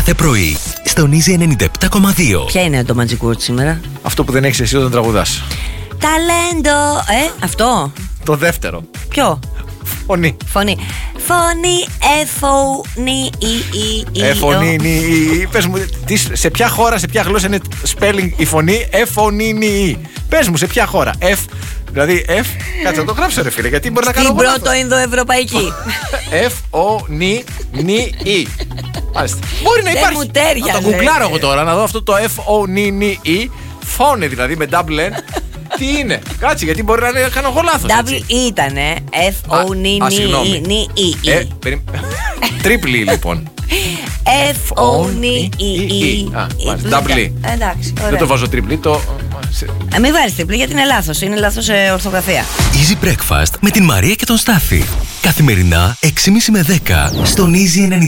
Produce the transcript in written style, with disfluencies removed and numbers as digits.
κάθε πρωί, στον Easy 97,2. Ποια είναι το Magic Word σήμερα? Αυτό που δεν έχεις εσύ όταν τραγουδάς. Ταλέντο. Αυτό. Το δεύτερο. Ποιο? Φωνή. Φωνή. Φωνή, εφωνή, Εφωνή, πες μου, σε ποια χώρα, σε ποια γλώσσα είναι spelling η φωνή εφωνή. Πες μου, σε ποια χώρα. Δηλαδή, κάτσε να το γράψω ρε φίλε, γιατί μπορεί να κάνω. Στην πρώτο Ινδοευρωπαϊκή. Εφωνή. Μάλιστα. Μπορεί να υπάρχει. μου τέριαζε. Να το γκουγκλάρω εγώ τώρα, να δω αυτό το εφωνή. Φώνε δηλαδή με double N. Τι είναι, κάτσε, γιατί μπορεί να κάνω εγώ λάθος. Double E ήτανε. F-O-N-E-E. Τρίπλη λοιπόν. F-O-N-E-E. Double E. Εντάξει, Δεν το βάζω τρίπλη, μην βάλεις τρίπλη γιατί είναι λάθος. Είναι λάθος ορθογραφία. Easy Breakfast με την Μαρία και τον Στάφη. Καθημερινά 6.30 με 10 στον Easy 97.